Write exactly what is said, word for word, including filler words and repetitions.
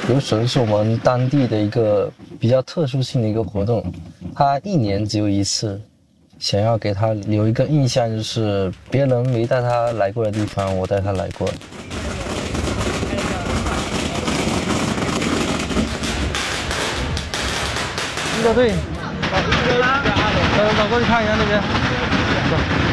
有手是我们当地的一个比较特殊性的一个活动，它一年只有一次，想要给他留一个印象，就是别人没带他来过的地方，我带他来过。一个队，呃，走过去看一下那边。走。